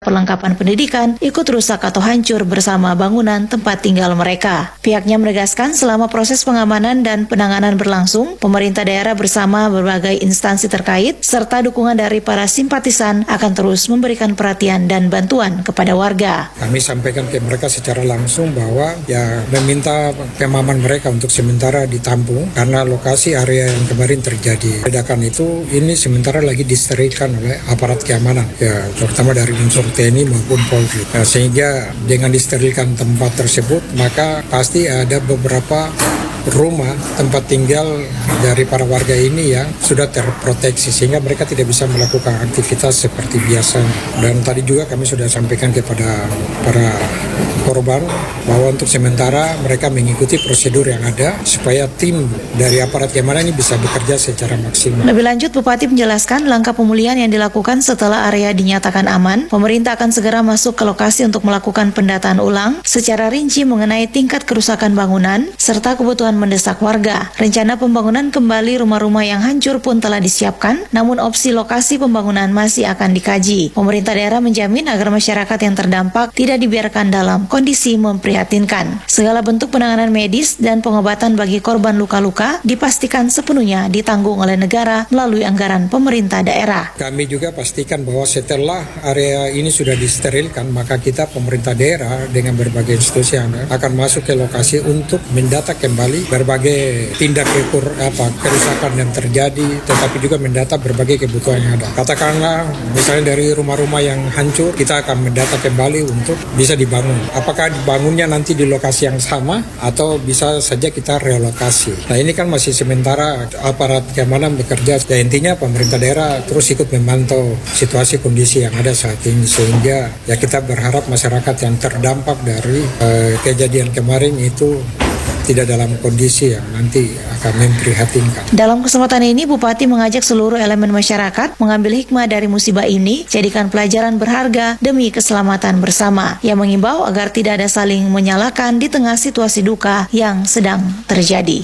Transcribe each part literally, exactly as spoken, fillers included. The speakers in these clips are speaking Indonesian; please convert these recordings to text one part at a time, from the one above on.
perlengkapan pendidikan ikut rusak atau hancur bersama bangunan tempat tinggal mereka. Pihaknya menegaskan selama proses pengamanan dan penanganan berlangsung, pemerintah daerah bersama berbagai instansi terkait serta dukungan dari para simpatisan akan terus memberikan perhatian dan bantuan kepada warga. Kami sampaikan ke mereka secara langsung bahwa ya meminta pemahaman mereka untuk sementara ditampung karena lokasi area yang kemarin terjadi ledakan itu ini sementara lagi disterilkan oleh aparat keamanan, ya terutama dari unsur T N I maupun Polri. Nah, sehingga dengan disterilkan tempat tersebut, maka pasti ada beberapa rumah tempat tinggal dari para warga ini yang sudah terproteksi sehingga mereka tidak bisa melakukan aktivitas seperti biasa. Dan tadi juga kami sudah sampaikan kepada para korban bahwa untuk sementara mereka mengikuti prosedur yang ada supaya tim dari aparat keamanan ini bisa bekerja secara maksimal. Lebih lanjut, Bupati menjelaskan langkah pemulihan yang dilakukan setelah area dinyatakan aman, pemerintah akan segera masuk ke lokasi untuk melakukan pendataan ulang secara rinci mengenai tingkat kerusakan bangunan serta kebutuhan mendesak warga. Rencana pembangunan kembali rumah-rumah yang hancur pun telah disiapkan, namun opsi lokasi pembangunan masih akan dikaji. Pemerintah daerah menjamin agar masyarakat yang terdampak tidak dibiarkan dalam kondisi memprihatinkan. Segala bentuk penanganan medis dan pengobatan bagi korban luka-luka dipastikan sepenuhnya ditanggung oleh negara melalui anggaran pemerintah daerah. Kami juga pastikan bahwa setelah area ini sudah disterilkan, maka kita pemerintah daerah dengan berbagai institusi yang akan masuk ke lokasi untuk mendata kembali berbagai tindak kekur, apa, kerusakan yang terjadi, tetapi juga mendata berbagai kebutuhan yang ada. Katakanlah misalnya dari rumah-rumah yang hancur, kita akan mendata kembali untuk bisa dibangun. Apakah dibangunnya nanti di lokasi yang sama atau bisa saja kita relokasi. Nah ini kan masih sementara aparat keamanan bekerja. Ya, intinya pemerintah daerah terus ikut memantau situasi kondisi yang ada saat ini sehingga ya kita berharap masyarakat yang terdampak dari eh, kejadian kemarin itu tidak dalam kondisi yang nanti akan memprihatinkan. Dalam kesempatan ini, Bupati mengajak seluruh elemen masyarakat mengambil hikmah dari musibah ini, jadikan pelajaran berharga demi keselamatan bersama. Yang mengimbau agar tidak ada saling menyalahkan di tengah situasi duka yang sedang terjadi.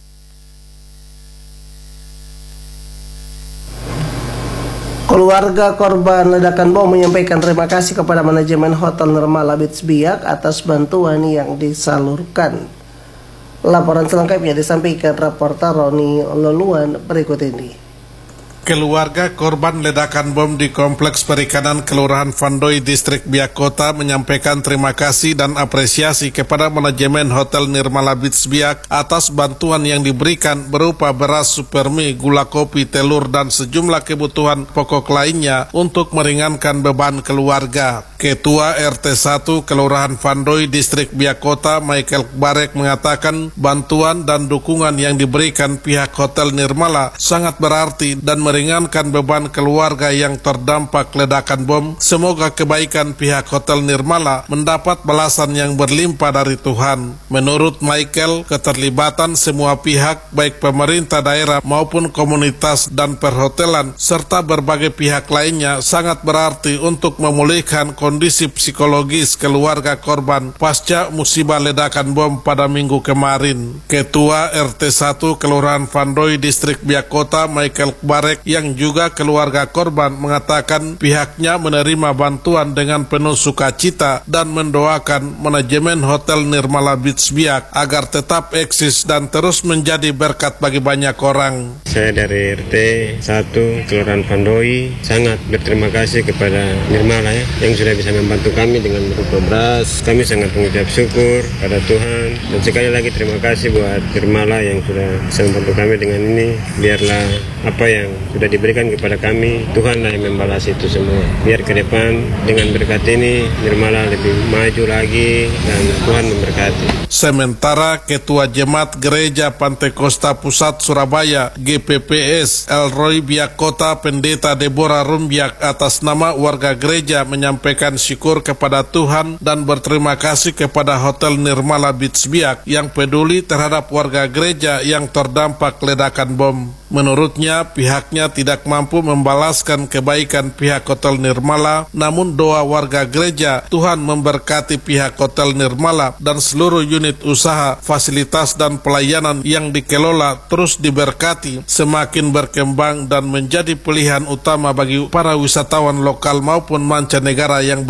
Keluarga korban ledakan bom menyampaikan terima kasih kepada manajemen Hotel Nirmala Beach Biak atas bantuan yang disalurkan. Laporan selengkapnya disampaikan reporter Roni Loluan berikut ini. Keluarga korban ledakan bom di Kompleks Perikanan Kelurahan Vandoy, Distrik Biak Kota menyampaikan terima kasih dan apresiasi kepada manajemen Hotel Nirmala Beach Biak atas bantuan yang diberikan berupa beras, supermie, gula kopi, telur, dan sejumlah kebutuhan pokok lainnya untuk meringankan beban keluarga. Ketua R T satu Kelurahan Vandoy, Distrik Biak Kota, Michael Barek mengatakan bantuan dan dukungan yang diberikan pihak Hotel Nirmala sangat berarti dan meringankan beban keluarga yang terdampak ledakan bom. Semoga kebaikan pihak Hotel Nirmala mendapat balasan yang berlimpah dari Tuhan. Menurut Michael, keterlibatan semua pihak, baik pemerintah daerah maupun komunitas dan perhotelan, serta berbagai pihak lainnya sangat berarti untuk memulihkan kondisi psikologis keluarga korban pasca musibah ledakan bom pada minggu kemarin. Ketua R T satu Kelurahan Vandoy, Distrik Biak Kota, Michael Barek, yang juga keluarga korban, mengatakan pihaknya menerima bantuan dengan penuh sukacita dan mendoakan manajemen Hotel Nirmala Beach Biak agar tetap eksis dan terus menjadi berkat bagi banyak orang. Saya dari R T satu Kelurahan Vandoy sangat berterima kasih kepada Nirmala ya, yang sudah bisa membantu kami dengan berupa beras. Kami sangat mengucap syukur pada Tuhan dan sekali lagi terima kasih buat Nirmala yang sudah bisa membantu kami dengan ini. Biarlah apa yang sudah diberikan kepada kami, Tuhanlah yang membalas itu semua. Biar ke depan dengan berkat ini Nirmala lebih maju lagi dan Tuhan memberkati. Sementara Ketua Jemaat Gereja Pantekosta Pusat Surabaya G P P S Elroy Biak Kota, Pendeta Deborah Rumbiak, atas nama warga gereja menyampaikan syukur kepada Tuhan dan berterima kasih kepada Hotel Nirmala Beach Biak yang peduli terhadap warga gereja yang terdampak ledakan bom. Menurutnya, pihaknya tidak mampu membalaskan kebaikan pihak Hotel Nirmala, namun doa warga gereja Tuhan memberkati pihak Hotel Nirmala dan seluruh unit usaha, fasilitas dan pelayanan yang dikelola terus diberkati, semakin berkembang dan menjadi pilihan utama bagi para wisatawan lokal maupun mancanegara yang